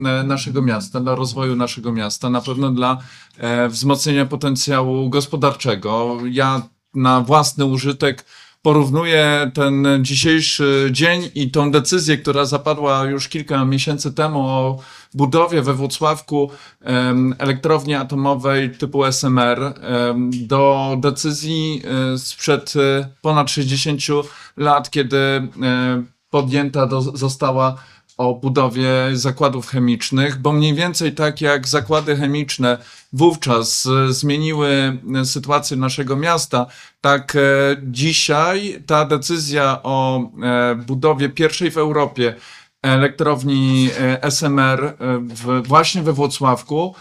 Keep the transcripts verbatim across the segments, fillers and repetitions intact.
naszego miasta, dla rozwoju naszego miasta, na pewno dla wzmocnienia potencjału gospodarczego. Ja na własny użytek porównuję ten dzisiejszy dzień i tą decyzję, która zapadła już kilka miesięcy temu o budowie we Włocławku um, elektrowni atomowej typu S M R um, do decyzji um, sprzed um, ponad sześćdziesięciu lat, kiedy um, podjęta do, została o budowie zakładów chemicznych, bo mniej więcej tak jak zakłady chemiczne wówczas zmieniły sytuację naszego miasta, tak dzisiaj ta decyzja o budowie pierwszej w Europie elektrowni S M R w, właśnie we Włocławku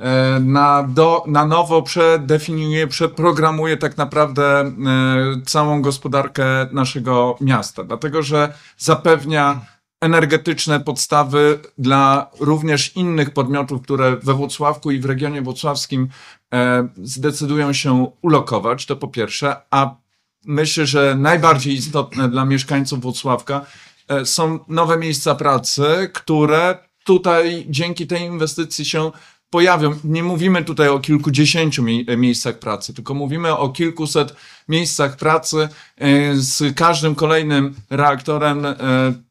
na, do, na nowo przedefiniuje, przeprogramuje tak naprawdę całą gospodarkę naszego miasta, dlatego że zapewnia energetyczne podstawy dla również innych podmiotów, które we Włocławku i w regionie włocławskim e, zdecydują się ulokować, to po pierwsze, a myślę, że najbardziej istotne dla mieszkańców Włocławka e, są nowe miejsca pracy, które tutaj dzięki tej inwestycji się pojawią. Nie mówimy tutaj o kilkudziesięciu mie miejscach pracy, tylko mówimy o kilkuset miejscach pracy. E, z każdym kolejnym reaktorem e,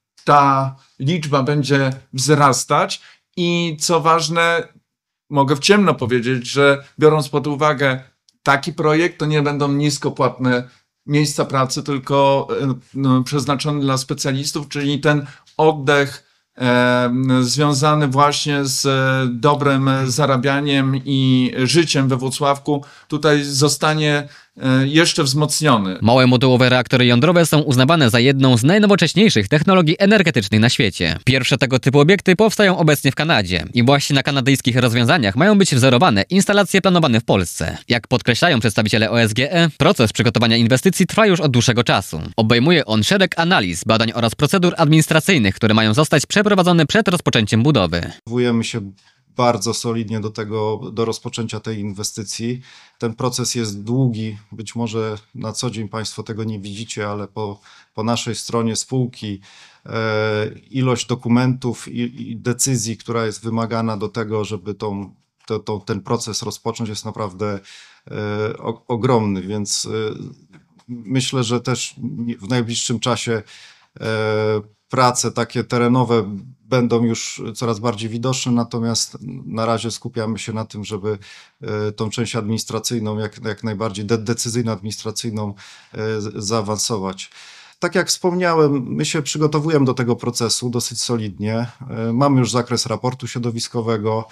ta liczba będzie wzrastać i co ważne, mogę w ciemno powiedzieć, że biorąc pod uwagę taki projekt, to nie będą niskopłatne miejsca pracy, tylko no, przeznaczone dla specjalistów, czyli ten oddech e, związany właśnie z dobrym zarabianiem i życiem we Włocławku tutaj zostanie jeszcze wzmocniony. Małe modułowe reaktory jądrowe są uznawane za jedną z najnowocześniejszych technologii energetycznych na świecie. Pierwsze tego typu obiekty powstają obecnie w Kanadzie i właśnie na kanadyjskich rozwiązaniach mają być wzorowane instalacje planowane w Polsce. Jak podkreślają przedstawiciele O S G E, proces przygotowania inwestycji trwa już od dłuższego czasu. Obejmuje on szereg analiz, badań oraz procedur administracyjnych, które mają zostać przeprowadzone przed rozpoczęciem budowy. Zachowujemy się bardzo solidnie do tego, do rozpoczęcia tej inwestycji. Ten proces jest długi, być może na co dzień Państwo tego nie widzicie, ale po, po naszej stronie spółki e, ilość dokumentów i, i decyzji, która jest wymagana do tego, żeby tą, to, to, ten proces rozpocząć, jest naprawdę e, o, ogromny, więc e, myślę, że też w najbliższym czasie e, prace takie terenowe będą już coraz bardziej widoczne, natomiast na razie skupiamy się na tym, żeby tą część administracyjną, jak, jak najbardziej de decyzyjno-administracyjną zaawansować. Tak jak wspomniałem, my się przygotowujemy do tego procesu dosyć solidnie. Mamy już zakres raportu środowiskowego,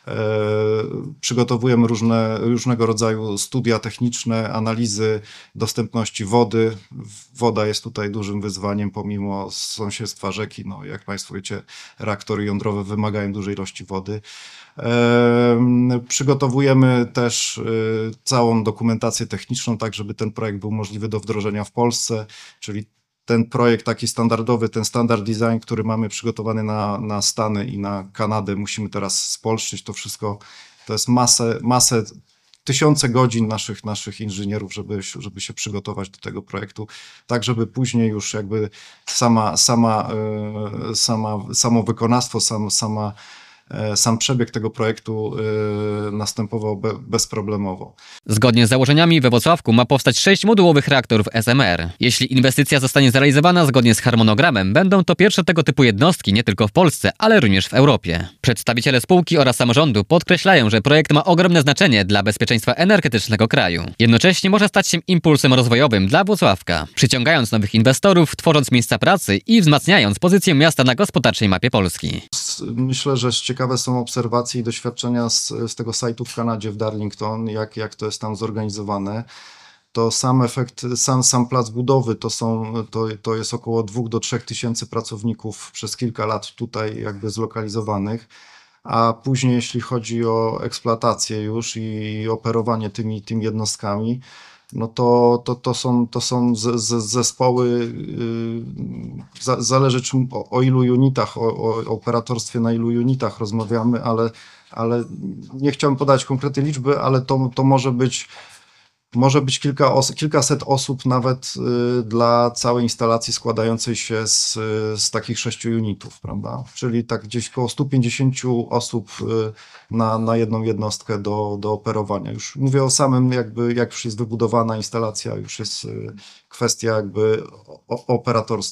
przygotowujemy różne, różnego rodzaju studia techniczne, analizy dostępności wody. Woda jest tutaj dużym wyzwaniem pomimo sąsiedztwa rzeki. No, jak Państwo wiecie, reaktory jądrowe wymagają dużej ilości wody. Przygotowujemy też całą dokumentację techniczną, tak żeby ten projekt był możliwy do wdrożenia w Polsce, czyli ten projekt taki standardowy, ten standard design, który mamy przygotowany na, na Stany i na Kanadę, musimy teraz spolszczyć. To wszystko, to jest masę, masę tysiące godzin naszych, naszych inżynierów, żeby, żeby się przygotować do tego projektu, tak żeby później już jakby sama, sama, sama, samo wykonawstwo, sam, sama sam przebieg tego projektu yy, następował be, bezproblemowo. Zgodnie z założeniami we Włocławku ma powstać sześć modułowych reaktorów S M R. Jeśli inwestycja zostanie zrealizowana zgodnie z harmonogramem, będą to pierwsze tego typu jednostki nie tylko w Polsce, ale również w Europie. Przedstawiciele spółki oraz samorządu podkreślają, że projekt ma ogromne znaczenie dla bezpieczeństwa energetycznego kraju. Jednocześnie może stać się impulsem rozwojowym dla Włocławka, przyciągając nowych inwestorów, tworząc miejsca pracy i wzmacniając pozycję miasta na gospodarczej mapie Polski. Myślę, że ciekawe są obserwacje i doświadczenia z, z tego sajtu w Kanadzie, w Darlington, jak, jak to jest tam zorganizowane. To sam efekt, sam, sam plac budowy to, są, to, to jest około dwóch do trzech tysięcy pracowników przez kilka lat tutaj jakby zlokalizowanych, a później jeśli chodzi o eksploatację już i operowanie tymi, tymi jednostkami, no to, to, to są, to są z, z, zespoły, yy, za, zależy czym, o, o ilu unitach, o, o operatorstwie na ilu unitach rozmawiamy, ale, ale nie chciałem podać konkretnej liczby, ale to, to może być może być kilka os- kilkaset osób nawet y, dla całej instalacji składającej się z, z takich sześciu unitów, prawda? Czyli tak gdzieś koło stu pięćdziesięciu osób y, na, na jedną jednostkę do, do operowania. Już mówię o samym jakby, jak już jest wybudowana instalacja, już jest y, kwestia jakby o, o operatorstwa.